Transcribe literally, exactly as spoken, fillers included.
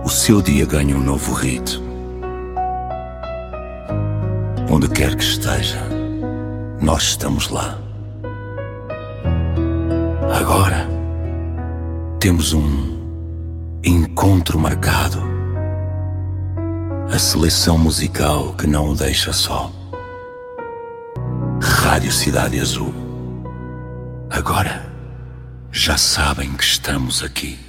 o seu dia ganha um novo ritmo. Onde quer que esteja, nós estamos lá. Agora temos um encontro marcado. A seleção musical que não o deixa só. Rádio Cidade Azul. Agora já sabem que estamos aqui.